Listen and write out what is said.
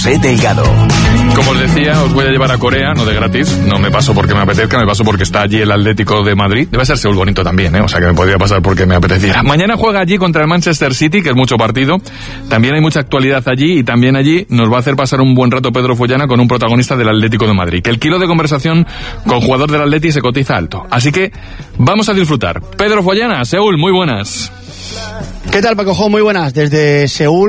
Delgado. Como os decía, os voy a llevar a Corea, no de gratis, no me paso porque me apetezca, me paso porque está allí el Atlético de Madrid. Debe ser Seúl bonito también, o sea que me podría pasar porque me apeteciera. Mañana juega allí contra el Manchester City, que es mucho partido. También hay mucha actualidad allí y también allí nos va a hacer pasar un buen rato Pedro Follana con un protagonista del Atlético de Madrid. Que el kilo de conversación con jugador del Atleti se cotiza alto. Así que vamos a disfrutar. Pedro Follana, Seúl, muy buenas. ¿Qué tal, Paco? Muy buenas, desde Seúl.